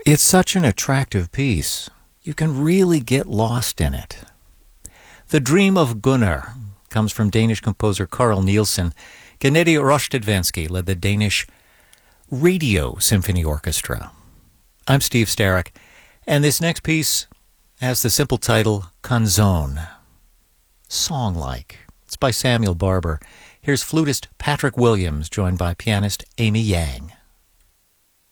It's such an attractive piece. You can really get lost in it. The Dream of Gunnar comes from Danish composer Carl Nielsen. Gennady Rostedvansky led the Danish Radio Symphony Orchestra. I'm Steve Starrick, and this next piece has the simple title, Canzone, song-like. It's by Samuel Barber. Here's flutist Patrick Williams, joined by pianist Amy Yang.